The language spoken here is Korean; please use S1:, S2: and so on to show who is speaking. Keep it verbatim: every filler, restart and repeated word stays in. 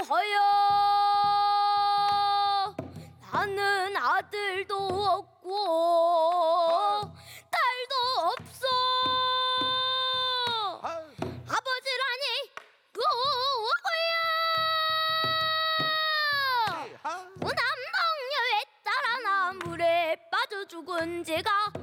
S1: 허여 나는 아들도 없고 딸도 없어. 아버지라니 누구야? 우남동녀에 따라 나물에 빠져 죽은 지가